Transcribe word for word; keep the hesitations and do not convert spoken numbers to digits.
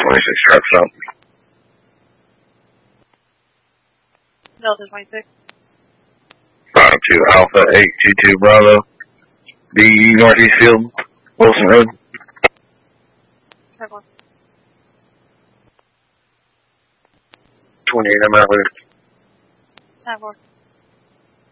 twenty-six, traffic stop. Delta twenty-six. five two Alpha eight two two Bravo. B E Northeast Field, Wilson Road. Five four. twenty-eight, I'm out there. Five four.